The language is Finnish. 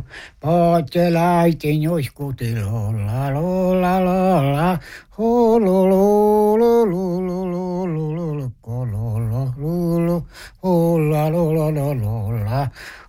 Potselaiten joskuti lolla, lolla, lolla. Hulu, lulu, lulu, lulu, lulu, kololo, lulu, hulla, lolla, lolla.